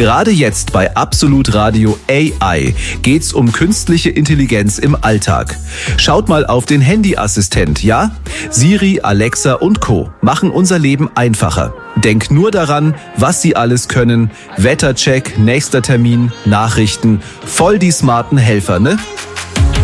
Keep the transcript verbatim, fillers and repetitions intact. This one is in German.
Gerade jetzt bei Absolut Radio A I geht's um künstliche Intelligenz im Alltag. Schaut mal auf den Handyassistent, ja? Siri, Alexa und Co. machen unser Leben einfacher. Denk nur daran, was sie alles können. Wettercheck, nächster Termin, Nachrichten. Voll die smarten Helfer, ne?